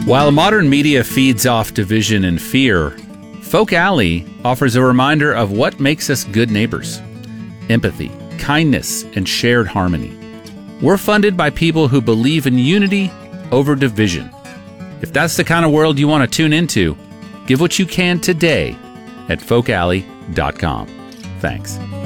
While modern media feeds off division and fear, Folk Alley offers a reminder of what makes us good neighbors: empathy, kindness, and shared harmony. We're funded by people who believe in unity over division. If that's the kind of world you want to tune into, give what you can today at folkalley.com. Thanks.